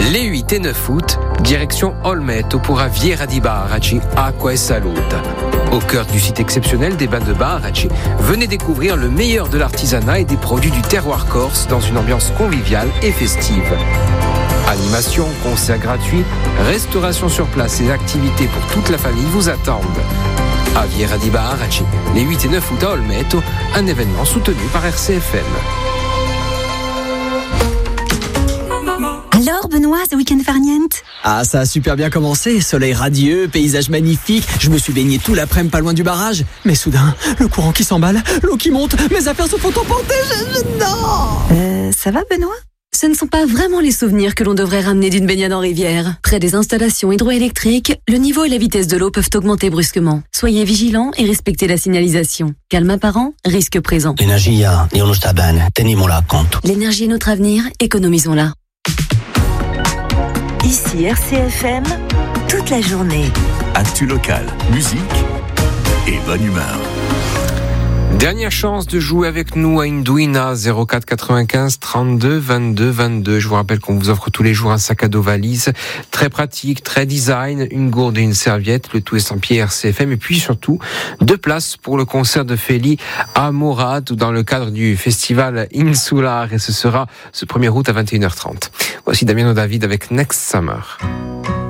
Les 8 et 9 août, direction Olmeto pour Aviera di Baraci, Acqua e Salute. Au cœur du site exceptionnel des bains de Baraci, venez découvrir le meilleur de l'artisanat et des produits du terroir corse dans une ambiance conviviale et festive. Animation, concerts gratuits, restauration sur place et activités pour toute la famille vous attendent. Aviera di Baraci, les 8 et 9 août à Olmeto, un événement soutenu par RCFM. Alors Benoît, ce week-end farniente? Ah, ça a super bien commencé, soleil radieux, paysage magnifique, je me suis baigné tout l'après-midi pas loin du barrage, mais soudain, le courant qui s'emballe, l'eau qui monte, mes affaires se font emporter, non. Ça va Benoît? Ce ne sont pas vraiment les souvenirs que l'on devrait ramener d'une baignade en rivière. Près des installations hydroélectriques, le niveau et la vitesse de l'eau peuvent augmenter brusquement. Soyez vigilants et respectez la signalisation. Calme apparent, risque présent. L'energia è uno sta bene, tenimola a conto. L'énergie est notre avenir, économisons-la. Ici RCFM, toute la journée. Actu local, musique et bonne humeur. Dernière chance de jouer avec nous à Induina 04 95 32 22 22. Je vous rappelle qu'on vous offre tous les jours un sac à dos valise très pratique, très design, une gourde et une serviette, le tout estampillé RCFM et puis surtout 2 places pour le concert de Feli à Morad dans le cadre du festival Insular et ce sera ce 1er août à 21h30. Voici Damiano David avec Next Summer.